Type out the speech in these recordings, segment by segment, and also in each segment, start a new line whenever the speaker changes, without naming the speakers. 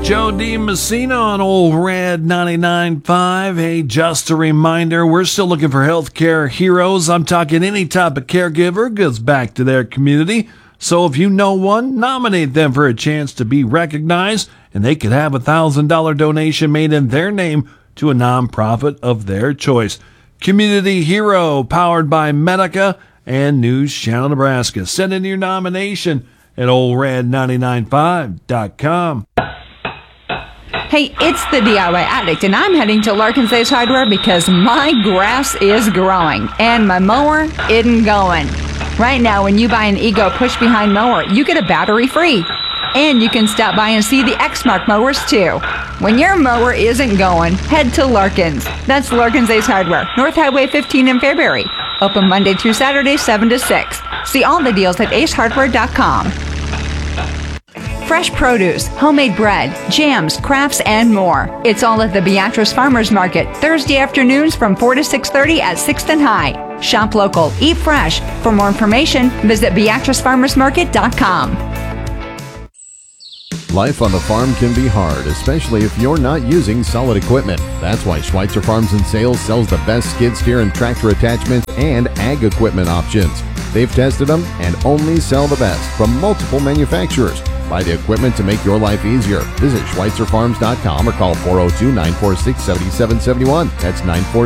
Joe D. Messina on Old Red 99.5. Hey, just a reminder, we're still looking for healthcare heroes. I'm talking any type of caregiver gives back to their community. So if you know one, nominate them for a chance to be recognized, and they could have a $1,000 donation made in their name to a nonprofit of their choice. Community Hero, powered by Medica and News Channel Nebraska. Send in your nomination at oldred995.com.
Hey, it's the DIY Addict, and I'm heading to Larkin's Ace Hardware because my grass is growing and my mower isn't going. Right now, when you buy an Ego push-behind mower, you get a battery free. And you can stop by and see the Exmark mowers, too. When your mower isn't going, head to Larkin's. That's Larkin's Ace Hardware, North Highway 15 in Fairbury. Open Monday through Saturday, 7 to 6. See all the deals at acehardware.com. Fresh produce, homemade bread, jams, crafts, and more. It's all at the Beatrice Farmers Market, Thursday afternoons from 4 to 6:30 at 6th and High. Shop local, eat fresh. For more information, visit BeatriceFarmersMarket.com.
Life on the farm can be hard, especially if you're not using solid equipment. That's why Schweitzer Farms and Sales sells the best skid steer and tractor attachments and ag equipment options. They've tested them and only sell the best from multiple manufacturers. Buy the equipment to make your life easier. Visit SchweizerFarms.com or call 402-946-7771. That's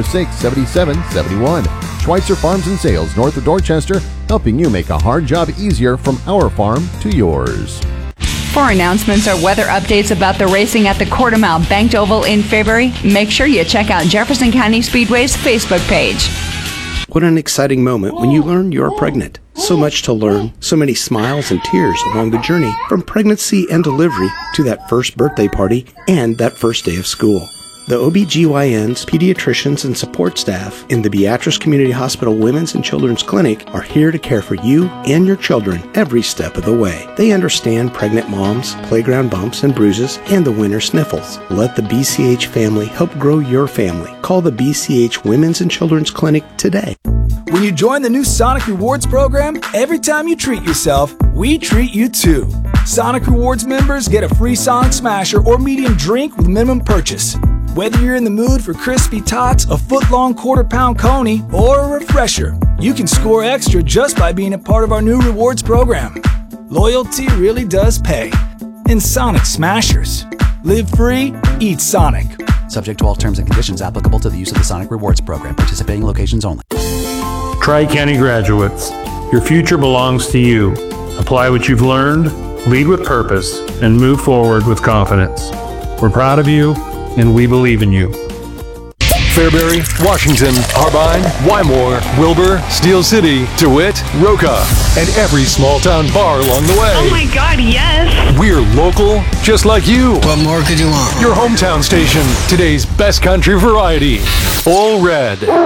946-7771. Schweitzer Farms and Sales, north of Dorchester, helping you make a hard job easier from our farm to yours.
For announcements or weather updates about the racing at the Quarter Mile Banked Oval in Fairbury, make sure you check out Jefferson County Speedway's Facebook page.
What an exciting moment when you learn you're pregnant. So much to learn, so many smiles and tears along the journey from pregnancy and delivery to that first birthday party and that first day of school. The OBGYNs, pediatricians, and support staff in the Beatrice Community Hospital Women's and Children's Clinic are here to care for you and your children every step of the way. They understand pregnant moms, playground bumps and bruises, and the winter sniffles. Let the BCH family help grow your family. Call the BCH Women's and Children's Clinic today.
When you join the new Sonic Rewards program, every time you treat yourself, we treat you too. Sonic Rewards members get a free Sonic Smasher or medium drink with minimum purchase. Whether you're in the mood for crispy tots, a foot-long quarter-pound coney, or a refresher, you can score extra just by being a part of our new rewards program. Loyalty really does pay. In Sonic Smashers. Live free, eat Sonic.
Subject to all terms and conditions applicable to the use of the Sonic Rewards program. Participating locations only.
Tri-County graduates, your future belongs to you. Apply what you've learned, lead with purpose, and move forward with confidence. We're proud of you, and we believe in you.
Fairbury, Washington, Harbine, Wymore, Wilbur, Steel City, DeWitt, Roca, and every small town bar along the way.
Oh my God, yes!
We're local, just like you.
What more could you want?
Your hometown station, today's best country variety. All Red.